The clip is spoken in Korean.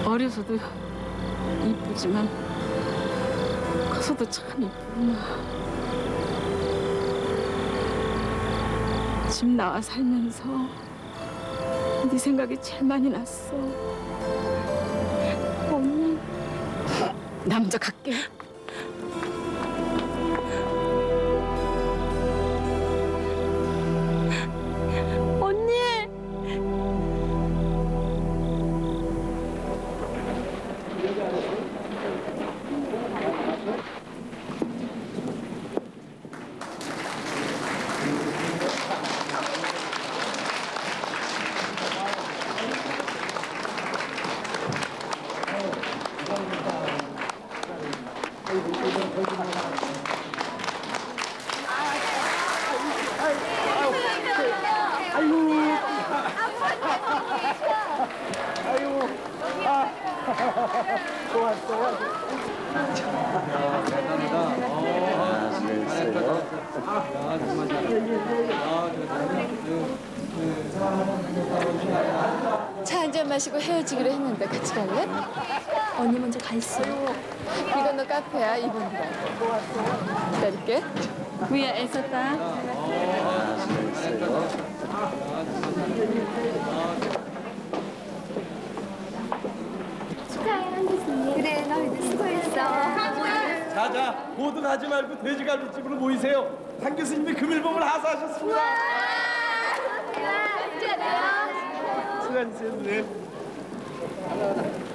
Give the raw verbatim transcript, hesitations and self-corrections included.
어려서도 이쁘지만 커서도 참 이쁘구나. 집 나와 살면서 네 생각이 제일 많이 났어. 언니, 나 먼저 갈게. 언니! 차 한 잔 마시고 헤어지기로 했는데 같이 갈래? 언니 먼저 가 있어. 이건 너 카페야, 이번 달. 기다릴게. 위에 애썼다. 축하해, 한 교수님. 그래, 너희들 수고했어. 자자, 모두 가지 말고 돼지갈비집으로 모이세요. 한 교수님이 금일봉을 하사하셨습니다. 수고하셨어요. 네.